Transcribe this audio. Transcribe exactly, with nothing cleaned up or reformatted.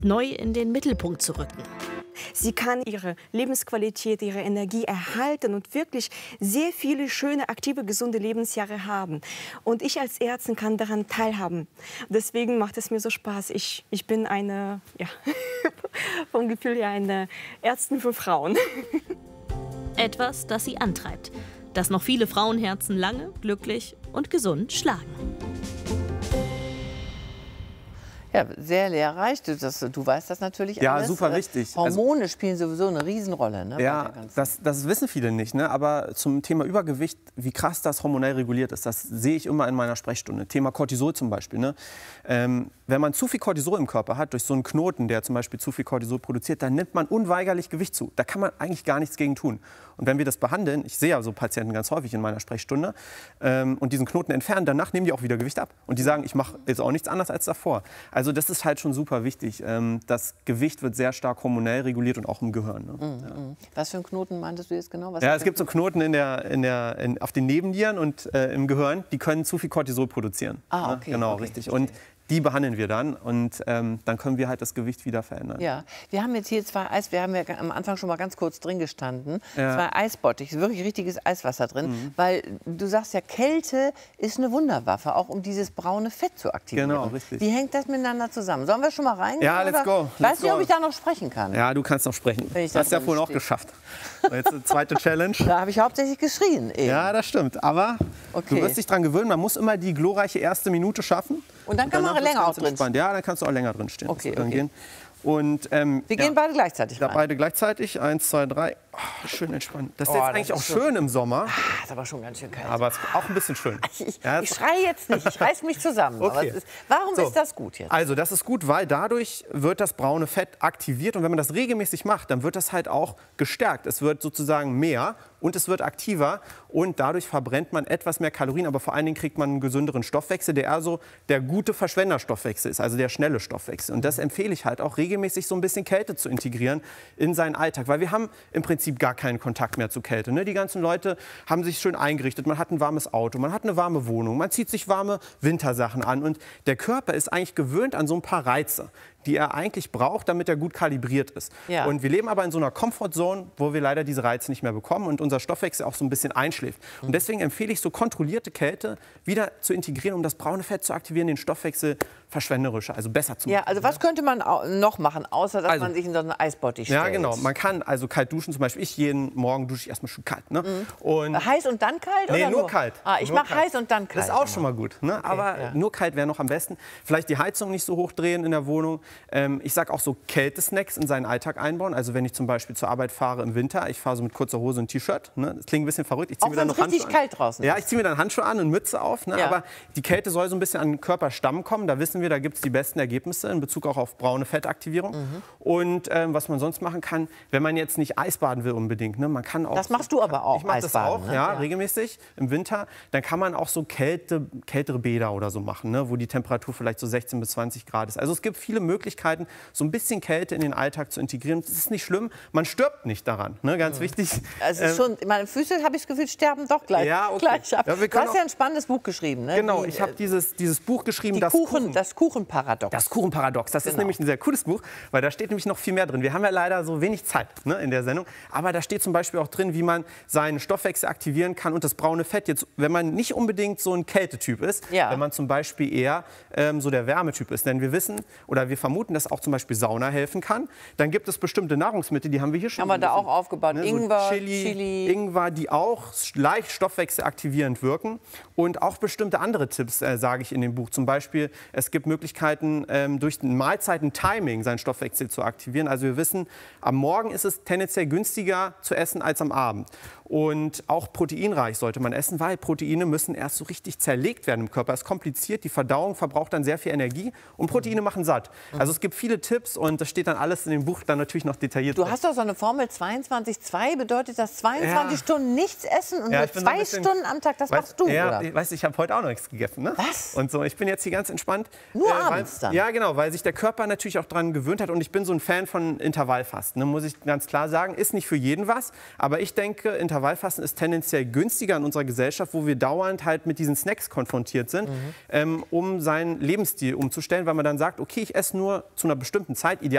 neu in den Mittelpunkt zu rücken. Sie kann ihre Lebensqualität, ihre Energie erhalten und wirklich sehr viele schöne, aktive, gesunde Lebensjahre haben. Und ich als Ärztin kann daran teilhaben. Deswegen macht es mir so Spaß. Ich, ich bin eine, ja, vom Gefühl her eine Ärztin für Frauen. Etwas, das sie antreibt, das noch viele Frauenherzen lange, glücklich und gesund schlagen. Ja, sehr lehrreich. Du, das, du weißt das natürlich ja, alles. Ja, super wichtig. Hormone also, spielen sowieso eine Riesenrolle. Ne, ja, das, das wissen viele nicht. Ne? Aber zum Thema Übergewicht, wie krass das hormonell reguliert ist, das sehe ich immer in meiner Sprechstunde. Thema Cortisol zum Beispiel. Ne? Ähm, wenn man zu viel Cortisol im Körper hat, durch so einen Knoten, der zum Beispiel zu viel Cortisol produziert, dann nimmt man unweigerlich Gewicht zu. Da kann man eigentlich gar nichts gegen tun. Und wenn wir das behandeln, ich sehe ja so Patienten ganz häufig in meiner Sprechstunde, ähm, und diesen Knoten entfernen, danach nehmen die auch wieder Gewicht ab. Und die sagen, ich mache jetzt auch nichts anderes als davor. Also das ist halt schon super wichtig. Ähm, das Gewicht wird sehr stark hormonell reguliert und auch im Gehirn. Ne? Mhm. Ja. Was für einen Knoten meintest du jetzt genau? Was ja, es gibt so Knoten in der, in der, in, auf den Nebennieren und äh, im Gehirn, die können zu viel Cortisol produzieren. Ah, okay. Ne? Genau, okay, richtig. Und die behandeln wir dann und ähm, dann können wir halt das Gewicht wieder verändern. Ja, wir haben jetzt hier zwei Eis, wir haben ja am Anfang schon mal ganz kurz drin gestanden, ja. zwei Eisbottiche, wirklich richtiges Eiswasser drin, mhm. weil du sagst ja, Kälte ist eine Wunderwaffe, auch um dieses braune Fett zu aktivieren. Genau, richtig. Wie hängt das miteinander zusammen? Sollen wir schon mal reingehen? Ja, let's go. Ich weiß nicht, ob ich da noch sprechen kann. Ja, du kannst noch sprechen. Das hast du ja vorhin auch geschafft. Jetzt eine zweite Challenge. Da habe ich hauptsächlich geschrien eben. Ja, das stimmt. Aber okay. Du wirst dich dran gewöhnen, man muss immer die glorreiche erste Minute schaffen. Und dann kann man länger auch drin stehen. Ja, dann kannst du auch länger drin stehen. Okay, okay. Gehen. Und, ähm, wir ja, gehen beide gleichzeitig rein. Beide gleichzeitig. Eins, zwei, drei. Oh, schön entspannt. Das ist oh, jetzt das eigentlich ist auch so schön im Sommer. Ah, ist aber schon ganz schön kalt. Aber es ist auch ein bisschen schön. Ich, ja, ich schreie jetzt nicht, ich reiß mich zusammen. Okay. Aber ist, warum so, ist das gut jetzt? Also das ist gut, weil dadurch wird das braune Fett aktiviert. Und wenn man das regelmäßig macht, dann wird das halt auch gestärkt. Es wird sozusagen mehr und es wird aktiver. Und dadurch verbrennt man etwas mehr Kalorien. Aber vor allen Dingen kriegt man einen gesünderen Stoffwechsel, der eher so der gute Verschwenderstoffwechsel ist. Also der schnelle Stoffwechsel. Und das empfehle ich halt auch, regelmäßig so ein bisschen Kälte zu integrieren in seinen Alltag. Weil wir haben im Prinzip gar keinen Kontakt mehr zu Kälte. Ne? Die ganzen Leute haben sich schön eingerichtet. Man hat ein warmes Auto, man hat eine warme Wohnung, man zieht sich warme Wintersachen an. Und der Körper ist eigentlich gewöhnt an so ein paar Reize, die er eigentlich braucht, damit er gut kalibriert ist. Ja. Und wir leben aber in so einer Comfortzone, wo wir leider diese Reize nicht mehr bekommen und unser Stoffwechsel auch so ein bisschen einschläft. Mhm. Und deswegen empfehle ich, so kontrollierte Kälte wieder zu integrieren, um das braune Fett zu aktivieren, den Stoffwechsel verschwenderischer, also besser zu machen. Ja, also was könnte man noch machen, außer dass also, man sich in so einen Eisbottich stellt? Ja, genau. Man kann also kalt duschen, zum Beispiel ich jeden Morgen dusche ich erstmal schön kalt. Ne? Mhm. Und heiß und dann kalt? Nee, oder nur, nur kalt. Ah, ich mache heiß und dann kalt. Das ist auch schon mal gut. Ne? Okay, aber ja. nur kalt wäre noch am besten. Vielleicht die Heizung nicht so hoch drehen in der Wohnung. Ähm, ich sage auch so Kältesnacks in seinen Alltag einbauen. Also wenn ich zum Beispiel zur Arbeit fahre im Winter, ich fahre so mit kurzer Hose und T-Shirt. Ne? Das klingt ein bisschen verrückt. Ich ziehe mir dann noch richtig Handschuhe kalt draußen. Ja, ich ziehe mir dann Handschuhe an und Mütze auf. Ne? Ja. Aber die Kälte soll so ein bisschen an den Körperstamm kommen. Da wissen wir, da gibt es die besten Ergebnisse in Bezug auch auf braune Fettaktivierung. Mhm. Und ähm, was man sonst machen kann, wenn man jetzt nicht Eisbaden will unbedingt. Ne? Man kann auch, das machst du aber auch, ich mache das auch, ne? ja, ja, regelmäßig im Winter. Dann kann man auch so Kälte, kältere Bäder oder so machen, ne? Wo die Temperatur vielleicht so sechzehn bis zwanzig Grad ist. Also es gibt viele Möglichkeiten, so ein bisschen Kälte in den Alltag zu integrieren. Das ist nicht schlimm, man stirbt nicht daran, ne? Ganz mhm. wichtig. Also ähm, schon, meine Füße, habe ich das Gefühl, sterben doch gleich, ja, okay. gleich ab. Ja, du hast ja ein spannendes Buch geschrieben. Ne? Genau, die, ich habe dieses, dieses Buch geschrieben, die das, Kuchen, Kuchen, das Kuchenparadox. Das Kuchenparadox, das genau. ist nämlich ein sehr cooles Buch, weil da steht nämlich noch viel mehr drin. Wir haben ja leider so wenig Zeit, ne, in der Sendung, aber da steht zum Beispiel auch drin, wie man seinen Stoffwechsel aktivieren kann und das braune Fett jetzt, wenn man nicht unbedingt so ein Kältetyp ist, ja. wenn man zum Beispiel eher ähm, so der Wärmetyp ist. Denn wir wissen oder wir vermuten, dass auch zum Beispiel Sauna helfen kann. Dann gibt es bestimmte Nahrungsmittel, die haben wir hier schon. Haben wir da auch aufgebaut. Ne, Ingwer, so Chili, Chili. Ingwer, die auch leicht stoffwechselaktivierend wirken. Und auch bestimmte andere Tipps äh, sage ich in dem Buch. Zum Beispiel, es gibt Möglichkeiten, ähm, durch Mahlzeiten-Timing seinen Stoffwechsel zu aktivieren. Also wir wissen, am Morgen ist es tendenziell günstiger zu essen als am Abend. Und auch proteinreich sollte man essen, weil Proteine müssen erst so richtig zerlegt werden im Körper. Das ist kompliziert, die Verdauung verbraucht dann sehr viel Energie und Proteine machen satt. Also es gibt viele Tipps und das steht dann alles in dem Buch dann natürlich noch detailliert. Du hast doch so eine Formel zweiundzwanzig zwei, bedeutet das zweiundzwanzig ja. Stunden nichts essen und ja, nur zwei bisschen, Stunden am Tag, das weißt, machst du, ja, oder? Ich, weißt, ich habe heute auch noch nichts gegessen. Ne? Was? Und so, ich bin jetzt hier ganz entspannt. Nur äh, abends weil, dann? Ja, genau, weil sich der Körper natürlich auch daran gewöhnt hat und ich bin so ein Fan von Intervallfasten, ne, muss ich ganz klar sagen. Ist nicht für jeden was, aber ich denke, Intervallfasten ist tendenziell günstiger in unserer Gesellschaft, wo wir dauernd halt mit diesen Snacks konfrontiert sind, mhm. ähm, um seinen Lebensstil umzustellen, weil man dann sagt, okay, ich esse nur zu einer bestimmten Zeit, ideal